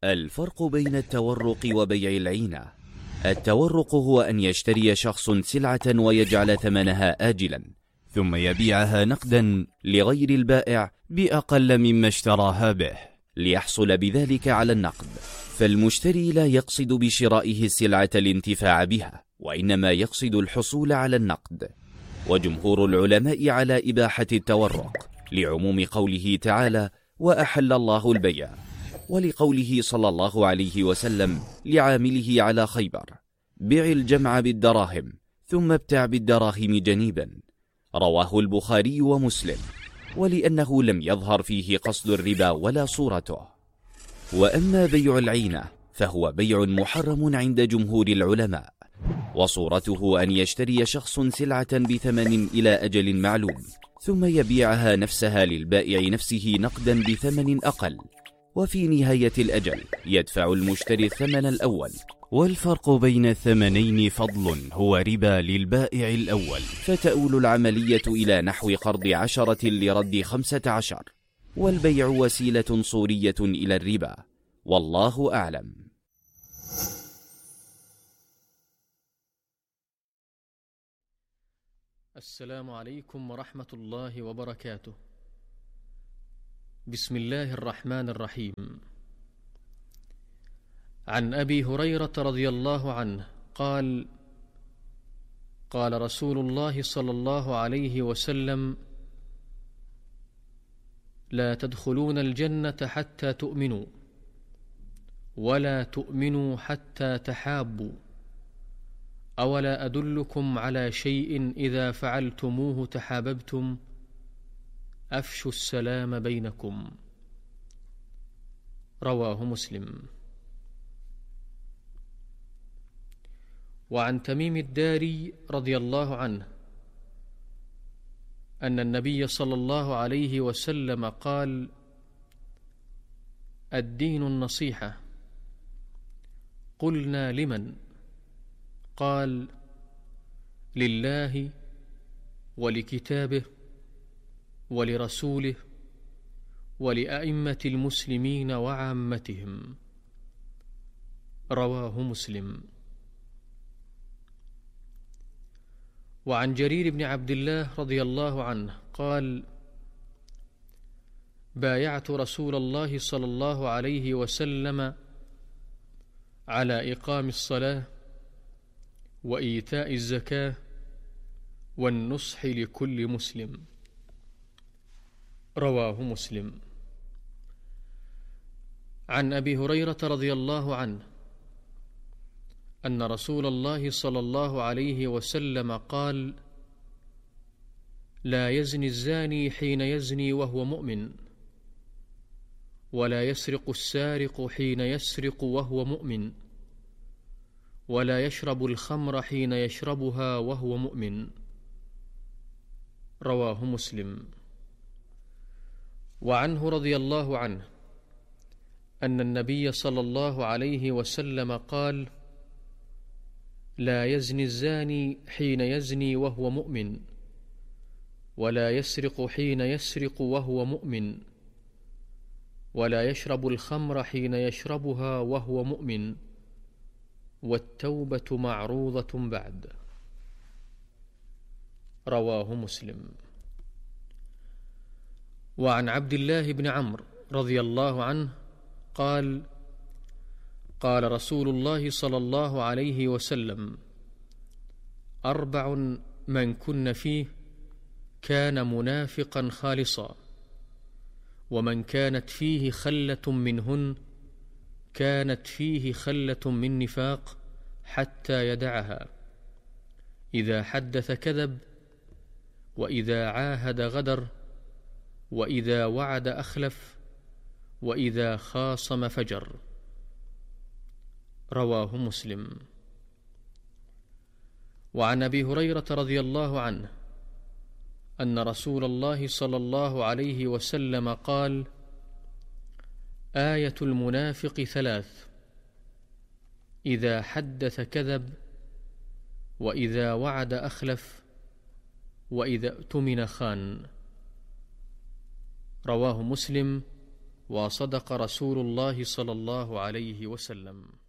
الفرق بين التورق وبيع العينة. التورق هو أن يشتري شخص سلعة ويجعل ثمنها آجلا ثم يبيعها نقدا لغير البائع بأقل مما اشتراها به ليحصل بذلك على النقد. فالمشتري لا يقصد بشرائه السلعة الانتفاع بها، وإنما يقصد الحصول على النقد. وجمهور العلماء على إباحة التورق لعموم قوله تعالى: وأحل الله البيع، ولقوله صلى الله عليه وسلم لعامله على خيبر: بع الجمع بالدراهم ثم ابتع بالدراهم جنيبا. رواه البخاري ومسلم، ولأنه لم يظهر فيه قصد الربا ولا صورته. وأما بيع العينة فهو بيع محرم عند جمهور العلماء، وصورته أن يشتري شخص سلعة بثمن إلى أجل معلوم ثم يبيعها نفسها للبائع نفسه نقدا بثمن أقل، وفي نهاية الأجل يدفع المشتري الثمن الأول. والفرق بين الثمنين فضل هو ربا للبائع الأول، فتؤول العملية إلى نحو قرض 10 لرد 15، والبيع وسيلة صورية إلى الربا، والله أعلم. السلام عليكم ورحمة الله وبركاته. بسم الله الرحمن الرحيم. عن أبي هريرة رضي الله عنه قال: قال رسول الله صلى الله عليه وسلم: لا تدخلون الجنة حتى تؤمنوا، ولا تؤمنوا حتى تحابوا، أولا أدلكم على شيء إذا فعلتموه تحاببتم؟ أفشوا السلام بينكم. رواه مسلم. وعن تميم الداري رضي الله عنه أن النبي صلى الله عليه وسلم قال: الدين النصيحة. قلنا: لمن؟ قال: لله ولكتابه ولرسوله ولأئمة المسلمين وعامتهم. رواه مسلم. وعن جرير بن عبد الله رضي الله عنه قال: بايعت رسول الله صلى الله عليه وسلم على إقام الصلاة وإيتاء الزكاة والنصح لكل مسلم. رواه مسلم. عن أبي هريرة رضي الله عنه أن رسول الله صلى الله عليه وسلم قال: لا يزني الزاني حين يزني وهو مؤمن، ولا يسرق السارق حين يسرق وهو مؤمن، ولا يشرب الخمر حين يشربها وهو مؤمن. رواه مسلم. وعنه رضي الله عنه أن النبي صلى الله عليه وسلم قال: لا يزني الزاني حين يزني وهو مؤمن، ولا يسرق حين يسرق وهو مؤمن، ولا يشرب الخمر حين يشربها وهو مؤمن، والتوبة معروضة بعد. رواه مسلم. وعن عبد الله بن عمرو رضي الله عنه قال: قال رسول الله صلى الله عليه وسلم: 4 من كن فيه كان منافقا خالصا، ومن كانت فيه خلة منهن كانت فيه خلة من نفاق حتى يدعها: إذا حدث كذب، وإذا عاهد غدر، وإذا وعد أخلف، وإذا خاصم فجر. رواه مسلم. وعن أبي هريرة رضي الله عنه أن رسول الله صلى الله عليه وسلم قال: آية المنافق 3: إذا حدث كذب، وإذا وعد أخلف، وإذا اؤتمن خان. رواه مسلم وصدق رسول الله صلى الله عليه وسلم.